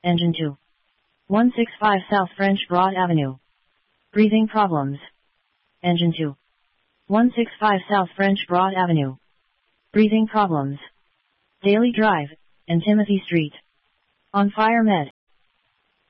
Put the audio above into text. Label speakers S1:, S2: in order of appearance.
S1: Engine 2. 165 South French Broad Avenue. Breathing problems. Engine 2. 165 South French Broad Avenue. Breathing problems. Daily Drive, and Timothy Street. On Fire Med.